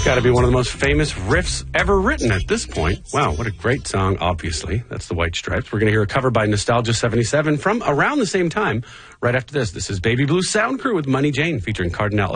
Got to be one of the most famous riffs ever written at this point. Wow, what a great song, obviously. That's the White Stripes. We're going to hear a cover by Nostalgia 77 from around the same time. Right after this, this is Baby Blue Sound Crew with Money Jane featuring Cardinal